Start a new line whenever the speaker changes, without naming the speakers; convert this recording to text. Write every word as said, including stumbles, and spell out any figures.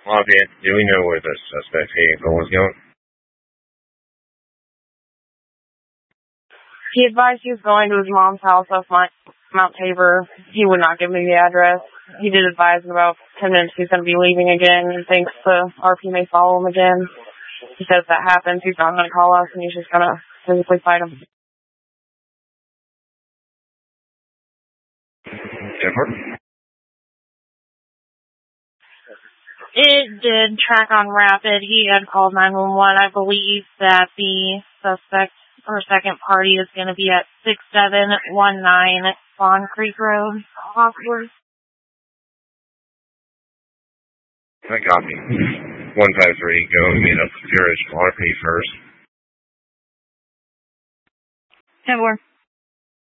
Lafayette, do we know where the suspect's vehicle was going?
He advised he was going to his mom's house off Mount Tabor. He would not give me the address. He did advise in about ten minutes he's going to be leaving again. He thinks the R P may follow him again. He says if that happens, he's not going to call us, and he's just going to physically fight him.
Different?
It did track on Rapid. He had called nine one one. I believe that the suspect or second party is going to be at six seven one nine Fawn Creek Road, Hawksworth.
I copy. one five three, go meet up with your R P first.
ten four.